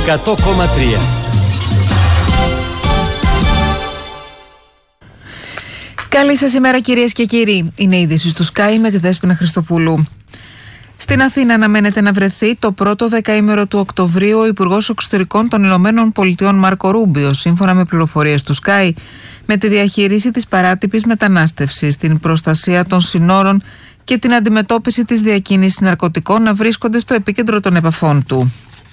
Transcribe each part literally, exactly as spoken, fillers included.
εκατό κόμμα τρία. Καλή σας ημέρα κυρίες και κύριοι. Είναι η είδηση του Sky με τη Δέσποινα Χριστοπούλου. Στην Αθήνα αναμένεται να βρεθεί το πρώτο δεκαήμερο του Οκτωβρίου ο Υπουργός Εξωτερικών των Ηνωμένων Πολιτειών Μάρκο Ρούμπιο, σύμφωνα με πληροφορίες του Sky, με τη διαχείριση της παράτυπης μετανάστευσης, την προστασία των συνόρων και την αντιμετώπιση της διακίνησης ναρκωτικών να βρίσκονται στο επίκεντρο των επαφών του.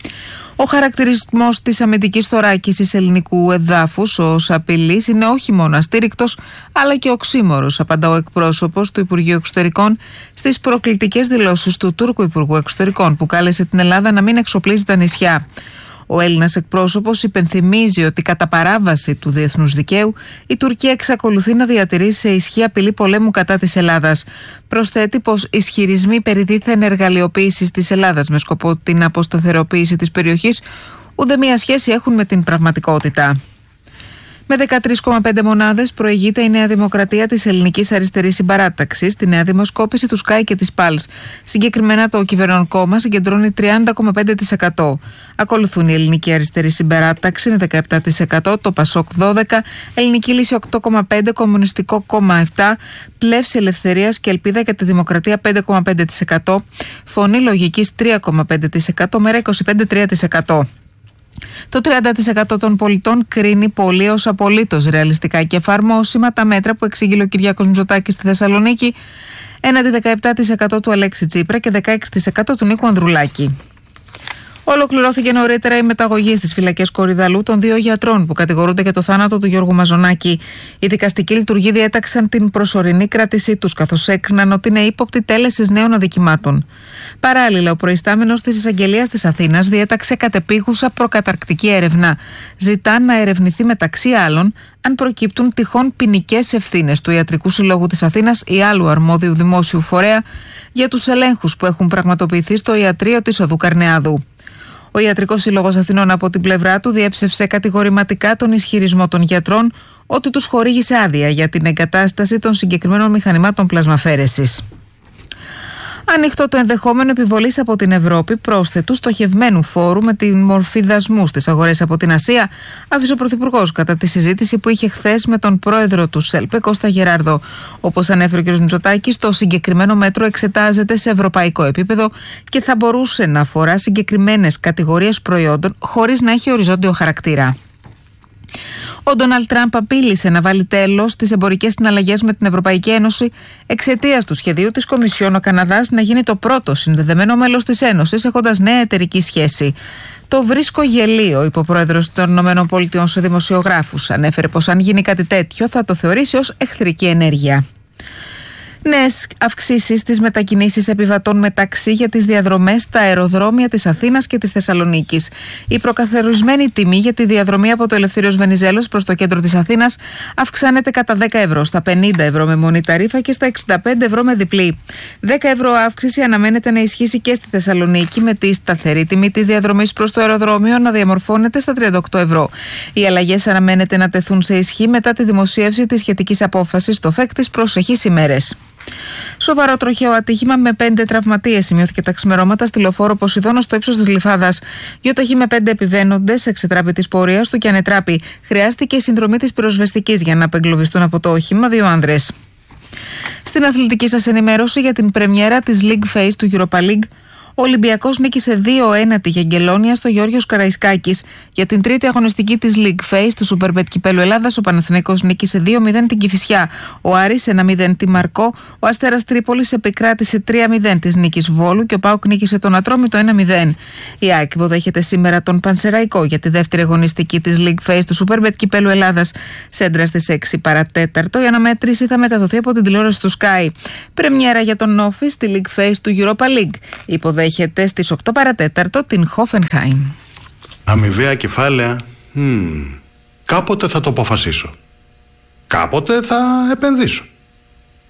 Ο χαρακτηρισμός της αμυντικής θωράκισης ελληνικού εδάφους ως απειλής είναι όχι μόνο αστήρικτος, αλλά και οξύμορος, απαντά ο εκπρόσωπος του Υπουργείου Εξωτερικών στις προκλητικές δηλώσεις του Τούρκου Υπουργού Εξωτερικών, που κάλεσε την Ελλάδα να μην εξοπλίζει τα νησιά. Ο Έλληνας εκπρόσωπος υπενθυμίζει ότι κατά παράβαση του διεθνούς δικαίου η Τουρκία εξακολουθεί να διατηρεί σε ισχύ απειλή πολέμου κατά της Ελλάδας. Προσθέτει πως ισχυρισμοί περί δίθεν εργαλειοποίησης της Ελλάδας με σκοπό την αποσταθεροποίηση της περιοχής ουδέμια σχέση έχουν με την πραγματικότητα. Με δεκατρείς κόμμα πέντε μονάδες προηγείται η Νέα Δημοκρατία της Ελληνικής Αριστερής Συμπαράταξης στη νέα δημοσκόπηση του Sky και της Pulse. Συγκεκριμένα το κυβερνών κόμμα συγκεντρώνει τριάντα κόμμα πέντε τοις εκατό. Ακολουθούν η Ελληνική Αριστερή Συμπαράταξη με δεκαεπτά τοις εκατό, το Πασόκ δώδεκα τοις εκατό, Ελληνική Λύση οκτώ κόμμα πέντε τοις εκατό, Κομμουνιστικό κόμμα επτά τοις εκατό, Πλεύση Ελευθερίας και Ελπίδα για τη Δημοκρατία πέντε κόμμα πέντε τοις εκατό, Φωνή Λογικής τρία κόμμα πέντε τοις εκατό, Μέρα είκοσι πέντε κόμμα τρία τοις εκατό. Το τριάντα τοις εκατό των πολιτών κρίνει πολύ ως απολύτως ρεαλιστικά και εφαρμόσιμα τα μέτρα που εξήγηλε ο Κυριάκος Μητσοτάκης στη Θεσσαλονίκη, έναντι δεκαεπτά τοις εκατό του Αλέξη Τσίπρα και δεκαέξι τοις εκατό του Νίκου Ανδρουλάκη. Ολοκληρώθηκε νωρίτερα η μεταγωγή στις φυλακές Κορυδαλού των δύο γιατρών που κατηγορούνται για το θάνατο του Γιώργου Μαζονάκη. Οι δικαστικοί λειτουργοί διέταξαν την προσωρινή κράτησή τους, καθώς έκριναν ότι είναι ύποπτοι τέλεσης νέων αδικημάτων. Παράλληλα, ο προϊστάμενος της Εισαγγελίας της Αθήνας διέταξε κατεπίγουσα προκαταρκτική έρευνα. Ζητά να ερευνηθεί μεταξύ άλλων αν προκύπτουν τυχόν ποινικές ευθύνες του Ιατρικού Συλλόγου της Αθήνας ή άλλου αρμόδιου δημόσιου φορέα για τους ελέγχους που έχουν πραγματοποιηθεί στο ιατρείο της Οδού Καρνεάδου. Ο Ιατρικός Σύλλογος Αθηνών από την πλευρά του διέψευσε κατηγορηματικά τον ισχυρισμό των γιατρών ότι τους χορήγησε άδεια για την εγκατάσταση των συγκεκριμένων μηχανημάτων πλασμαφέρεσης. Ανοιχτό το ενδεχόμενο επιβολής από την Ευρώπη πρόσθετου στοχευμένου φόρου με τη μορφή δασμού στις αγορές από την Ασία, άφησε ο Πρωθυπουργός κατά τη συζήτηση που είχε χθες με τον πρόεδρο του ΣΕΛΠΕ, Κώστα Γεράρδο. Όπως ανέφερε ο κ. Μητσοτάκης, το συγκεκριμένο μέτρο εξετάζεται σε ευρωπαϊκό επίπεδο και θα μπορούσε να αφορά συγκεκριμένες κατηγορίες προϊόντων χωρίς να έχει οριζόντιο χαρακτήρα. Ο Ντόναλντ Τραμπ απείλησε να βάλει τέλος στις εμπορικές συναλλαγές με την Ευρωπαϊκή Ένωση εξαιτίας του σχεδίου της Κομισιόν ο Καναδάς να γίνει το πρώτο συνδεδεμένο μέλος της Ένωσης έχοντας νέα εταιρική σχέση. Το βρίσκω γελίο, είπε ο πρόεδρος των ΗΠΑ σε δημοσιογράφους. Ανέφερε πως αν γίνει κάτι τέτοιο θα το θεωρήσει ως εχθρική ενέργεια. Νέες αυξήσεις στις μετακινήσεις επιβατών μεταξύ για τις διαδρομές στα αεροδρόμια της Αθήνας και της Θεσσαλονίκης. Η προκαθορισμένη τιμή για τη διαδρομή από το Ελευθέριος Βενιζέλος προς το κέντρο της Αθήνας αυξάνεται κατά δέκα ευρώ, στα πενήντα ευρώ με μόνη ταρίφα και στα εξήντα πέντε ευρώ με διπλή. δέκα ευρώ αύξηση αναμένεται να ισχύσει και στη Θεσσαλονίκη, με τη σταθερή τιμή της διαδρομής προς το αεροδρόμιο να διαμορφώνεται στα τριάντα οκτώ ευρώ. Οι αλλαγές αναμένεται να τεθούν σε ισχύ μετά τη δημοσίευση της σχετικής απόφασης στο ΦΕΚ τις προσεχείς ημέρες. Σοβαρό τροχαίο ατύχημα με πέντε τραυματίες σημειώθηκε τα ξημερώματα στη λεωφόρο Ποσειδώνα στο ύψος της Γλυφάδας. Γιοταχή με πέντε επιβαίνοντες εξετράπη της πορείας του και ανετράπη. Χρειάστηκε η συνδρομή της πυροσβεστικής για να απεγκλωβιστούν από το όχημα δύο άνδρες. Στην αθλητική σας ενημέρωση για την πρεμιέρα της League Phase του Europa League, ο Ολυμπιακός νίκησε δύο ένα τη Γεγγελόνια στο Γεώργιος Καραϊσκάκης. Για την τρίτη αγωνιστική της League Phase του Superbet Κυπέλλου Ελλάδας, ο Παναθηναϊκός νίκησε δύο μηδέν την Κηφισιά. Ο Άρης ένα μηδέν τη Μαρκό. Ο Αστέρας Τρίπολης επικράτησε τρία μηδέν της νίκης Βόλου και ο ΠΑΟΚ νίκησε τον Ατρόμητο ένα μηδέν. Η ΑΕΚ υποδέχεται σήμερα τον Πανσεραϊκό για τη δεύτερη αγωνιστική της League Phase του Superbet Κυπέλλου Ελλάδας. Σέντρα στις έξι παρατέταρτο. Η αναμέτρηση θα μεταδοθεί από την τηλεόραση του Sky. Πρεμιέρα για τον Όφη στη League Phase του Europa League. Υποδέχεται στις οκτώ παρατέταρτο την Hoffenheim. Αμοιβαία κεφάλαια. Hmm. Κάποτε θα το αποφασίσω. Κάποτε θα επενδύσω. Ε,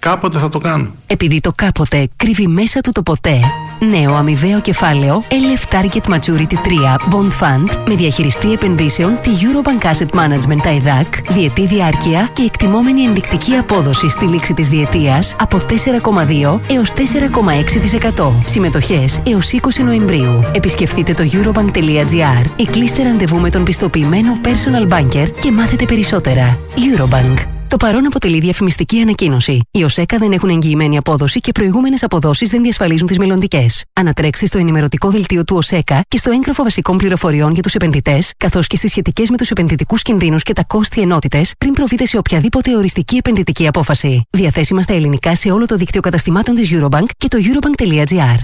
Κάποτε θα το κάνω. Επειδή το κάποτε κρύβει μέσα του το ποτέ. Νέο αμοιβαίο κεφάλαιο ελ εφ Target Maturity τρία Bond Fund με διαχειριστή επενδύσεων τη Eurobank Asset Management τα ΕΔΑΚ, διετή διάρκεια και εκτιμόμενη ενδεικτική απόδοση στη λήξη της διετίας από τέσσερα κόμμα δύο έως τέσσερα κόμμα έξι τοις εκατό. Συμμετοχές έως είκοσι Νοεμβρίου. Επισκεφτείτε το eurobank.gr ή κλείστε ραντεβού με τον πιστοποιημένο personal banker και μάθετε περισσότερα. Eurobank. Το παρόν αποτελεί διαφημιστική ανακοίνωση. Οι ΟΣΕΚΑ δεν έχουν εγγυημένη απόδοση και προηγούμενες αποδόσεις δεν διασφαλίζουν τις μελλοντικές. Ανατρέξτε στο ενημερωτικό δελτίο του ΟΣΕΚΑ και στο έγγραφο βασικών πληροφοριών για τους επενδυτές, καθώς και στις σχετικές με τους επενδυτικούς κινδύνους και τα κόστη ενότητες πριν προβείτε σε οποιαδήποτε οριστική επενδυτική απόφαση. Διαθέσιμα στα ελληνικά σε όλο το δίκτυο καταστημάτων της Eurobank και το eurobank.gr.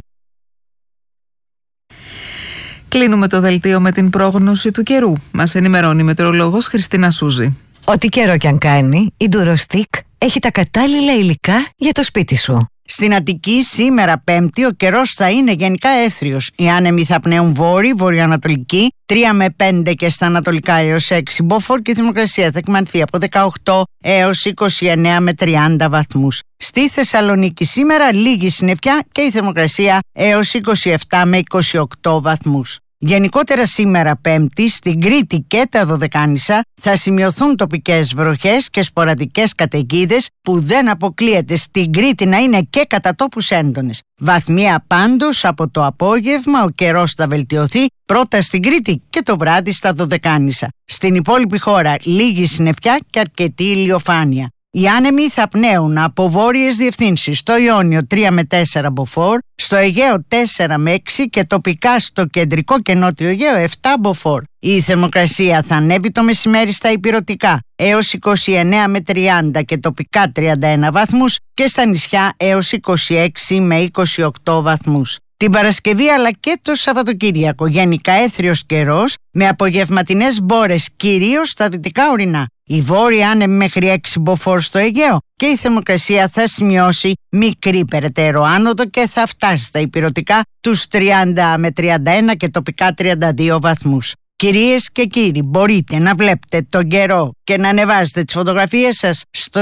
Κλείνουμε το δελτίο με την πρόγνωση του καιρού. Μας ενημερώνει η μετεωρολόγος Χριστίνα Σούζη. Ό,τι καιρό κι αν κάνει, η Durostick έχει τα κατάλληλα υλικά για το σπίτι σου. Στην Αττική σήμερα Πέμπτη ο καιρός θα είναι γενικά έθριος. Οι άνεμοι θα πνέουν βόρειοι, βορειοανατολική, τρία με πέντε και στα ανατολικά έως έξι μποφόρ και η θερμοκρασία θα εκμανθεί από δεκαοκτώ έως είκοσι εννέα με τριάντα βαθμούς. Στη Θεσσαλονίκη σήμερα λίγη συννεφιά και η θερμοκρασία έως είκοσι επτά με είκοσι οκτώ βαθμούς. Γενικότερα σήμερα Πέμπτη στην Κρήτη και τα Δωδεκάνησα θα σημειωθούν τοπικές βροχές και σποραδικές καταιγίδες που δεν αποκλείεται στην Κρήτη να είναι και κατά τόπους έντονες. Βαθμία πάντως από το απόγευμα ο καιρός θα βελτιωθεί πρώτα στην Κρήτη και το βράδυ στα Δωδεκάνησα. Στην υπόλοιπη χώρα λίγη συννεφιά και αρκετή ηλιοφάνεια. Οι άνεμοι θα πνέουν από βόρειες διευθύνσεις στο Ιόνιο τρία με τέσσερα μποφόρ, στο Αιγαίο τέσσερα με έξι και τοπικά στο κεντρικό και νότιο Αιγαίο επτά μποφόρ. Η θερμοκρασία θα ανέβει το μεσημέρι στα ηπειρωτικά έως είκοσι εννέα με τριάντα και τοπικά τριάντα ένα βαθμούς και στα νησιά έως είκοσι έξι με είκοσι οκτώ βαθμούς. Την Παρασκευή αλλά και το Σαββατοκύριακο γενικά έθριος καιρός με απογευματινές μπόρες κυρίως στα δυτικά ορεινά. Η βόρεια άνεμη μέχρι έξι μποφόρ στο Αιγαίο και η θερμοκρασία θα σημειώσει μικρή περαιτέρω άνοδο και θα φτάσει στα ηπειρωτικά τους τριάντα με τριάντα ένα και τοπικά τριάντα δύο βαθμούς. Κυρίες και κύριοι, μπορείτε να βλέπετε τον καιρό και να ανεβάζετε τις φωτογραφίες σας στο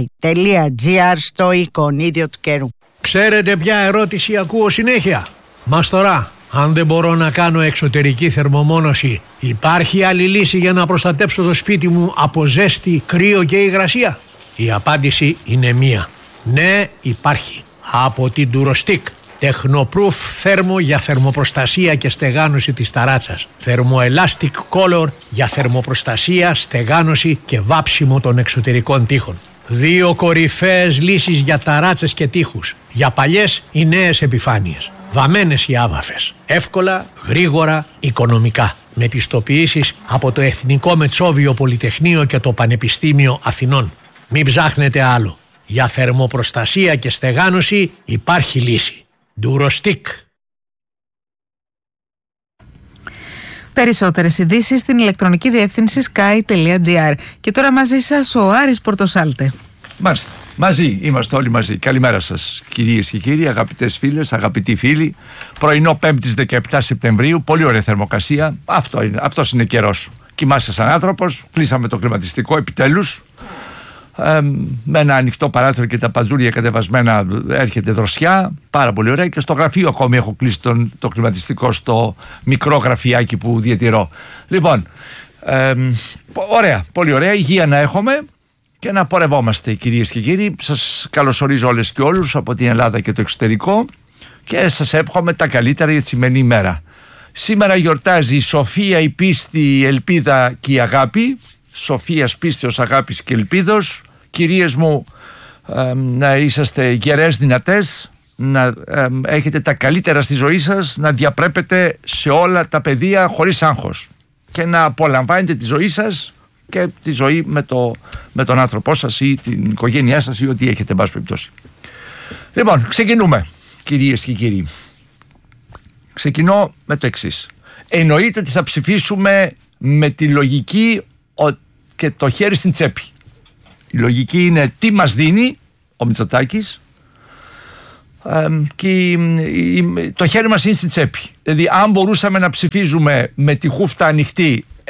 sky.gr στο εικονίδιο του καιρού. Ξέρετε ποια ερώτηση ακούω συνέχεια? Μας τώρα, αν δεν μπορώ να κάνω εξωτερική θερμομόνωση, υπάρχει άλλη λύση για να προστατέψω το σπίτι μου από ζέστη, κρύο και υγρασία? Η απάντηση είναι μία. Ναι, υπάρχει. Από την Durostick. Technoproof θέρμο για θερμοπροστασία και στεγάνωση της ταράτσας. Thermoelastic Color για θερμοπροστασία, στεγάνωση και βάψιμο των εξωτερικών τοίχων. Δύο κορυφαίες λύσεις για ταράτσες και τοίχους. Για παλιές ή νέες επιφάνειες. Βαμμένες ή άβαφες. Εύκολα, γρήγορα, οικονομικά. Με πιστοποιήσεις από το Εθνικό Μετσόβιο Πολυτεχνείο και το Πανεπιστήμιο Αθηνών. Μην ψάχνετε άλλο. Για θερμοπροστασία και στεγάνωση υπάρχει λύση. Durostick. Περισσότερες ειδήσεις στην ηλεκτρονική διεύθυνση sky.gr. Και τώρα μαζί σας ο Άρης Πορτοσάλτε. Μάλιστα. Μαζί, είμαστε όλοι μαζί. Καλημέρα σας κυρίες και κύριοι, αγαπητές φίλες, αγαπητοί φίλοι. Πρωινό Πέμπτης δεκαεπτά Σεπτεμβρίου, πολύ ωραία θερμοκρασία. Αυτό είναι, αυτός είναι καιρός. Κοιμάσαι σαν άνθρωπος, κλείσαμε το κλιματιστικό επιτέλους. Ε, με ένα ανοιχτό παράθυρο και τα παντζούρια κατεβασμένα έρχεται δροσιά, πάρα πολύ ωραία. Και στο γραφείο ακόμη έχω κλείσει τον, το κλιματιστικό στο μικρό γραφιάκι που διατηρώ. Λοιπόν, ε, ωραία, πολύ ωραία, υγεία να έχουμε και να πορευόμαστε κυρίες και κύριοι. Σας καλωσορίζω όλες και όλους από την Ελλάδα και το εξωτερικό και σας εύχομαι τα καλύτερα για τη σημερινή ημέρα. Σήμερα γιορτάζει η Σοφία, η πίστη, η ελπίδα και η αγάπη. Σοφίας, πίστεως, αγάπης και ελπίδος. Κυρίες μου, ε, να είσαστε γερές, δυνατές, να ε, έχετε τα καλύτερα στη ζωή σας, να διαπρέπετε σε όλα τα πεδία χωρίς άγχος και να απολαμβάνετε τη ζωή σας και τη ζωή με, το, με τον άνθρωπό σας ή την οικογένειά σας ή ό,τι έχετε, εν πάση περιπτώσει. Λοιπόν, ξεκινούμε κυρίες και κύριοι. Ξεκινώ με το εξής. Εννοείται ότι θα ψηφίσουμε με τη λογική και το χέρι στην τσέπη. Η λογική είναι τι μας δίνει ο Μητσοτάκης ε, και το χέρι μας είναι στην τσέπη. Δηλαδή αν μπορούσαμε να ψηφίζουμε με τη χούφτα ανοιχτή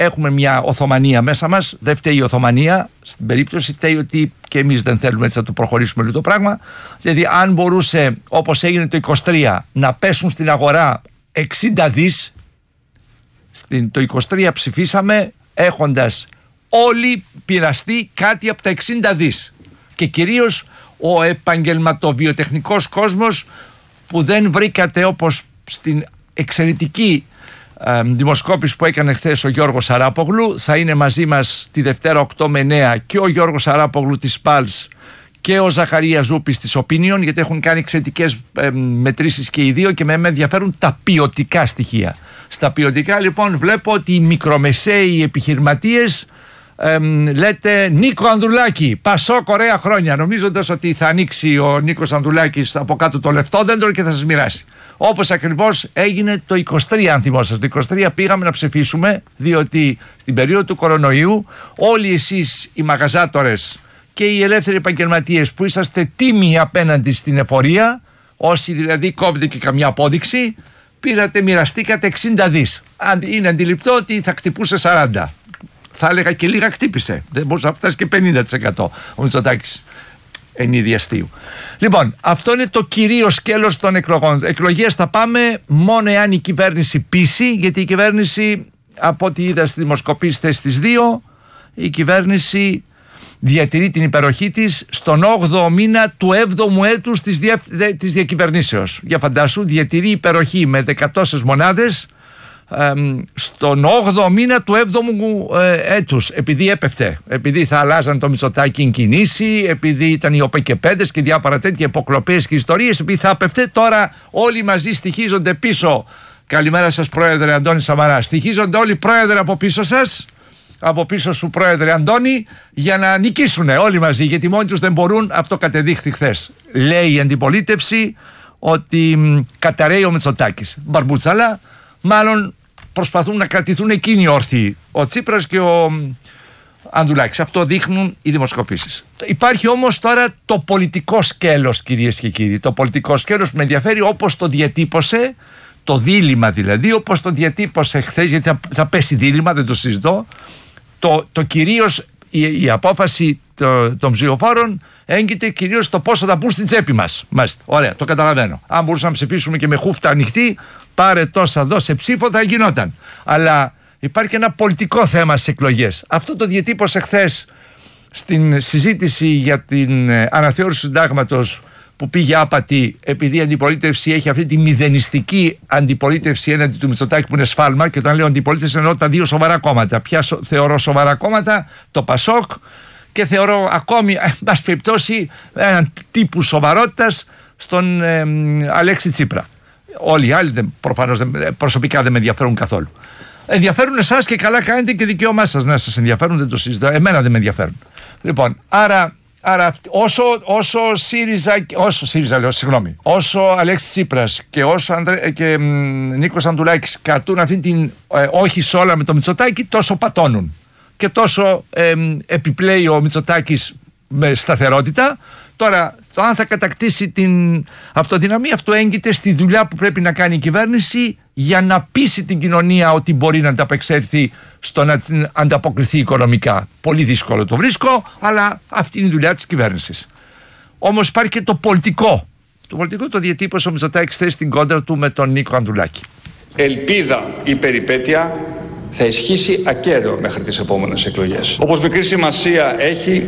έχουμε μια Οθωμανία μέσα μας. Δεν φταίει η Οθωμανία. Στην περίπτωση φταίει ότι και εμείς δεν θέλουμε έτσι να το προχωρήσουμε λίγο το πράγμα. Δηλαδή, αν μπορούσε, όπως έγινε το είκοσι τρία, να πέσουν στην αγορά εξήντα δις, στην, το είκοσι τρία ψηφίσαμε έχοντας όλοι πειραστεί κάτι από τα εξήντα δις. Και κυρίως ο επαγγελματοβιοτεχνικός κόσμος που δεν βρήκατε, όπως στην εξαιρετική ε, δημοσκόπηση που έκανε χθες ο Γιώργος Αράπογλου. Θα είναι μαζί μας τη Δευτέρα οκτώ με εννέα και ο Γιώργος Αράπογλου της Πάλς και ο Ζαχαρίας Ζούπης της Opinion, γιατί έχουν κάνει εξαιρετικές ε, μετρήσεις και οι δύο και με, με ενδιαφέρουν τα ποιοτικά στοιχεία. Στα ποιοτικά λοιπόν βλέπω ότι οι μικρομεσαίοι επιχειρηματίες Ε, λέτε Νίκο Ανδρουλάκη, Πασόκ, ωραία χρόνια, νομίζοντας ότι θα ανοίξει ο Νίκος Ανδρουλάκης από κάτω το λεφτόδεντρο και θα σας μοιράσει. Όπως ακριβώς έγινε το είκοσι τρία, αν θυμόσαστε. Το είκοσι τρία πήγαμε να ψηφίσουμε, διότι στην περίοδο του κορονοϊού όλοι εσείς οι μαγαζάτορες και οι ελεύθεροι επαγγελματίες που είσαστε τίμοι απέναντι στην εφορία, όσοι δηλαδή κόβετε και καμιά απόδειξη, πήρατε, μοιραστήκατε εξήντα δις. Είναι αντιληπτό ότι θα χτυπούσε σαράντα. Θα έλεγα και λίγα χτύπησε. Δεν μπορούσε να φτάσει και πενήντα τοις εκατό ο Μητσοτάκης εν είδη αστείου. Λοιπόν, αυτό είναι το κυρίω σκέλος των εκλογών. Εκλογές θα πάμε μόνο εάν η κυβέρνηση πείσει, γιατί η κυβέρνηση, από ό,τι είδα στις δημοσκοπήσεις στις δύο, η κυβέρνηση διατηρεί την υπεροχή της στον όγδοο μήνα του έβδομου έτους της, δια, της διακυβερνήσεως. Για φαντάσου, διατηρεί υπεροχή με δεκατόσες μονάδες Ε, στον όγδοο μήνα του έβδομου ε, έτους, επειδή έπεφτε, επειδή θα αλλάζαν το Μητσοτάκη κινήσει, επειδή ήταν οι ΟΠΕΚΕΠΕΔΕΣ και διάφορα τέτοια υποκλοπές και ιστορίες, επειδή θα έπεφτε, τώρα όλοι μαζί στοιχίζονται πίσω. Καλημέρα σας, Πρόεδρε Αντώνη Σαμαρά. Στοιχίζονται όλοι, Πρόεδρε, από πίσω σας, από πίσω σου, Πρόεδρε Αντώνη, για να νικήσουν όλοι μαζί, γιατί μόνοι τους δεν μπορούν. Αυτό κατεδείχθη χθες. Λέει η αντιπολίτευση ότι μ, καταραίει ο Μητσοτάκης. Μπαρμπούτσαλα, μάλλον προσπαθούν να κρατηθούν εκείνοι όρθιοι, ο Τσίπρας και ο Ανδρουλάκης. Αυτό δείχνουν οι δημοσκοπήσεις. Υπάρχει όμως τώρα το πολιτικό σκέλος, κυρίες και κύριοι. Το πολιτικό σκέλος που με ενδιαφέρει, όπως το διατύπωσε, το δίλημμα δηλαδή, όπως το διατύπωσε χθες, γιατί θα, θα πέσει δίλημμα, δεν το συζητώ. Το, το κυρίως, η, η απόφαση το, των ψηφοφόρων έγκυται κυρίως στο πόσο θα μπουν στην τσέπη μας. Μάλιστα. Ωραία, το καταλαβαίνω. Αν μπορούσαμε να ψηφίσουμε και με χούφτα ανοιχτή, πάρε τόσα, δώσε ψήφο, θα γινόταν. Αλλά υπάρχει ένα πολιτικό θέμα στις εκλογές. Αυτό το διατύπωσε χθες στην συζήτηση για την αναθεώρηση του συντάγματος, που πήγε άπατη, επειδή η αντιπολίτευση έχει αυτή τη μηδενιστική αντιπολίτευση έναντι του Μητσοτάκη, που είναι σφάλμα. Και όταν λέω αντιπολίτευση, εννοώ τα δύο σοβαρά κόμματα. Ποια θεωρώ σοβαρά κόμματα? Το Πασόκ, και θεωρώ ακόμη, εν πάση περιπτώσει, έναν τύπου σοβαρότητας στον ε, Αλέξη Τσίπρα. Όλοι οι άλλοι προφανώς προσωπικά δεν με ενδιαφέρουν καθόλου. Ενδιαφέρουν εσάς και καλά κάνετε, και δικαίωμά σας να σας ενδιαφέρουν, δεν το συζητώ. Εμένα δεν με ενδιαφέρουν. Λοιπόν, άρα, άρα όσο, όσο ΣΥΡΙΖΑ, όσο ΣΥΡΙΖΑ λέω, συγγνώμη, όσο Αλέξη Τσίπρας και όσο Ανδρέ, και μ, Νίκος Ανδρουλάκης κρατούν αυτή την ε, όχι σε όλα με το Μητσοτάκη, τόσο πατώνουν. Και τόσο ε, επιπλέει ο Μητσοτάκης με σταθερότητα. Τώρα, το αν θα κατακτήσει την αυτοδυναμία, αυτό έγκυται στη δουλειά που πρέπει να κάνει η κυβέρνηση για να πείσει την κοινωνία ότι μπορεί να ανταπεξέλθει στο να ανταποκριθεί οικονομικά. Πολύ δύσκολο το βρίσκω, αλλά αυτή είναι η δουλειά της κυβέρνησης. Όμως υπάρχει και το πολιτικό. Το πολιτικό το διατύπωσε ο Μητσοτάκης χθες στην κόντρα του με τον Νίκο Ανδρουλάκη. Ελπίδα ή περιπέτεια θα ισχύσει ακέραιο μέχρι τις επόμενες εκλογές. Όπως μικρή σημασία έχει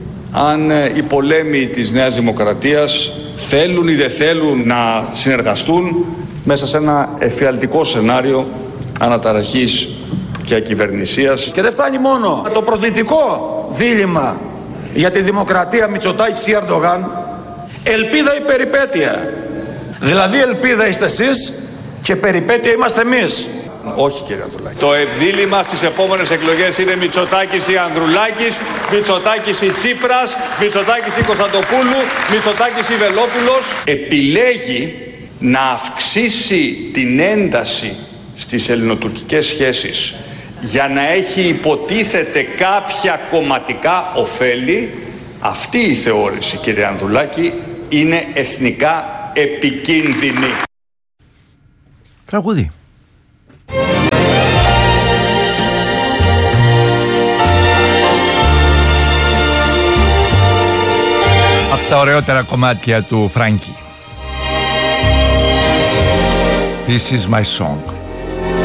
αν οι πολέμοι της Νέας Δημοκρατίας θέλουν ή δεν θέλουν να συνεργαστούν μέσα σε ένα εφιαλτικό σενάριο αναταραχής και ακυβερνησίας. Και δεν φτάνει μόνο το προσδυτικό δίλημμα για τη δημοκρατία Μητσοτάκης ή Ερντογάν, ελπίδα ή περιπέτεια. Δηλαδή ελπίδα είστε εσείς και περιπέτεια είμαστε εμείς. Όχι, κύριε Ανδρουλάκη. Το ευδίλημμα στις επόμενες εκλογές είναι Μητσοτάκης ή Ανδρουλάκης, Μητσοτάκης ή Τσίπρας, Μητσοτάκης ή Κωνσταντοπούλου, Μητσοτάκης ή Βελόπουλος. Επιλέγει να αυξήσει την ένταση στις ελληνοτουρκικές σχέσεις για να έχει υποτίθεται κάποια κομματικά ωφέλη. Αυτή η θεώρηση, κύριε Ανδρουλάκη, είναι εθνικά επικίνδυνη. Τραγούδι. τα ωραιότερα κομμάτια του Φράγκη. This is my song.